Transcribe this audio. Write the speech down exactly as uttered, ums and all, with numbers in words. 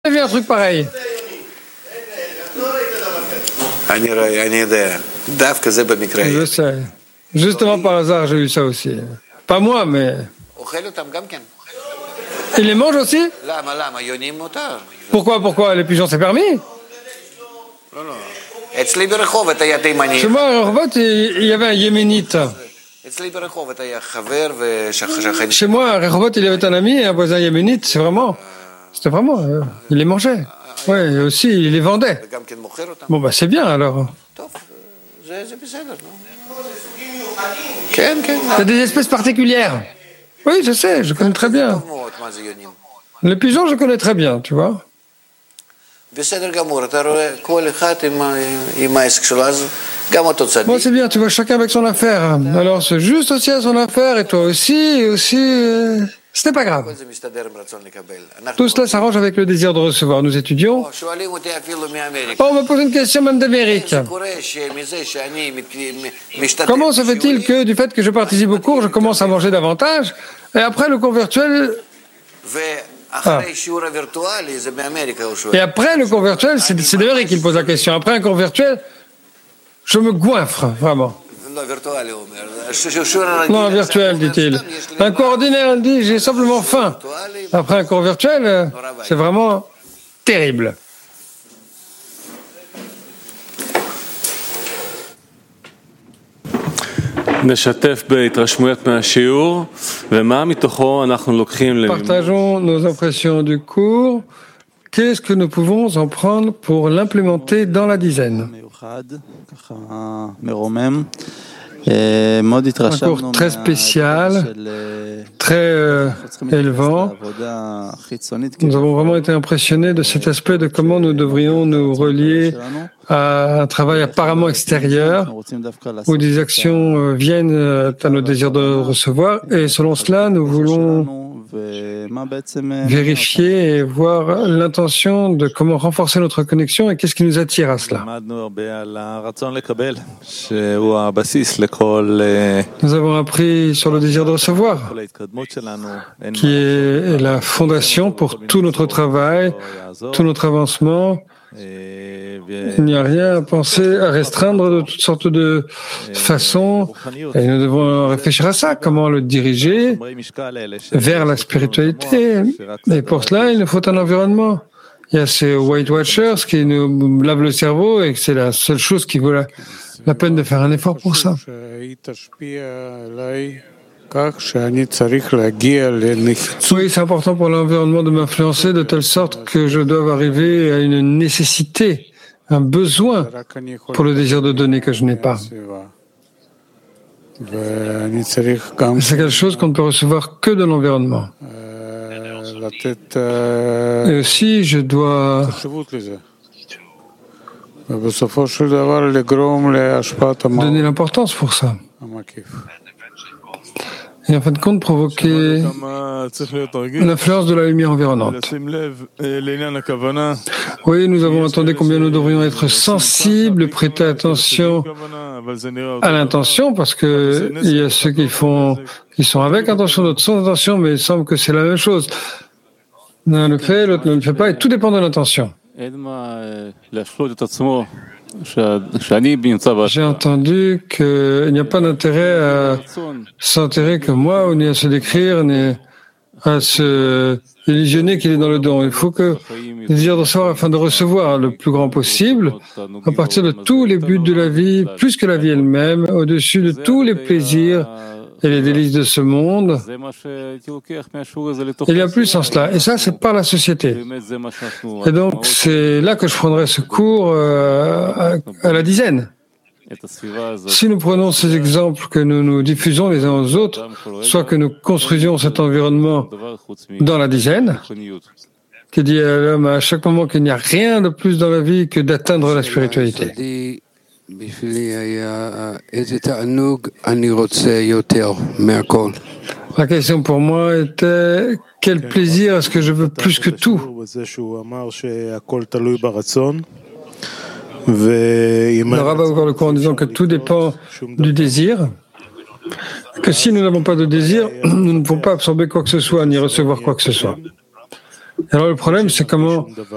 J'ai vu un truc pareil. Je sais. Justement par hasard, j'ai eu ça aussi. Pas moi, mais... Il les mange aussi? Pourquoi, pourquoi? Les pigeons, c'est permis? Chez moi, à Rehovot, il y avait un yéménite. Chez moi, à Rehovot, il y avait un ami et un voisin yéménite. C'est vraiment... C'était vraiment... Euh, il les mangeait. Oui, aussi, il les vendait. Bon, bah c'est bien, alors. Il y a des espèces particulières. Oui, je sais, je connais très bien. Les pigeons, je connais très bien, tu vois. Bon, c'est bien, tu vois, chacun avec son affaire. Alors, c'est juste aussi à son affaire, et toi aussi, et aussi... Euh, ce n'est pas grave. Tout cela s'arrange avec le désir de recevoir. Nous étudions. Oh, on me pose une question même d'Amérique. Comment se fait-il que, du fait que je participe au cours, je commence à manger davantage, et après le cours virtuel... Ah. Et après le cours virtuel, c'est, c'est d'Amérique qui pose la question. Après un cours virtuel, je me goinfre, vraiment. Non, virtuel, dit-il. Un cours ordinaire, il dit, j'ai simplement faim. Après un cours virtuel, c'est vraiment terrible. Partageons nos impressions du cours. Qu'est-ce que nous pouvons en prendre pour l'implémenter dans la dizaine? Un cours très spécial, très euh, élevant. Nous avons vraiment été impressionnés de cet aspect de comment nous devrions nous relier à un travail apparemment extérieur, où des actions euh, viennent à nos désirs de recevoir, et selon cela, nous voulons vérifier et voir l'intention de comment renforcer notre connexion et qu'est-ce qui nous attire à cela. Nous avons appris sur le désir de recevoir, qui est la fondation pour tout notre travail, tout notre avancement. Il n'y a rien à penser, à restreindre de toutes sortes de façons, et nous devons réfléchir à ça, comment le diriger vers la spiritualité. Et pour cela, il nous faut un environnement. Il y a ces White Watchers qui nous lavent le cerveau et c'est la seule chose qui vaut la, la peine de faire un effort pour ça. Oui, c'est important pour l'environnement de m'influencer de telle sorte que je dois arriver à une nécessité, un besoin pour le désir de donner que je n'ai pas. C'est quelque chose qu'on ne peut recevoir que de l'environnement. Et aussi, je dois donner l'importance pour ça. Et en fin de compte, provoquer l'influence de la lumière environnante. Oui, nous avons entendu combien nous devrions être sensibles, prêter attention à l'intention, parce que il y a ceux qui font, qui sont avec intention, d'autres sans intention, mais il semble que c'est la même chose. L'un le fait, l'autre ne le fait pas, et tout dépend de l'intention. J'ai entendu qu'il n'y a pas d'intérêt à s'enterrer comme moi, ni à se décrire, ni à se illusionner qu'il est dans le don. Il faut que le désir de recevoir afin de recevoir le plus grand possible, à partir de tous les buts de la vie, plus que la vie elle-même, au-dessus de tous les plaisirs et les délices de ce monde. Il y a plus en cela. Et ça, c'est par la société. Et donc, c'est là que je prendrai ce cours euh, à, à la dizaine. Si nous prenons ces exemples que nous nous diffusons les uns aux autres, soit que nous construisions cet environnement dans la dizaine, qui dit à l'homme à chaque moment qu'il n'y a rien de plus dans la vie que d'atteindre la spiritualité. La question pour moi était quel plaisir est-ce que je veux plus que tout? Le rabbin a ouvert le cours en disant que tout dépend du désir, que si nous n'avons pas de désir, nous ne pouvons pas absorber quoi que ce soit ni recevoir quoi que ce soit. Alors le problème, c'est comment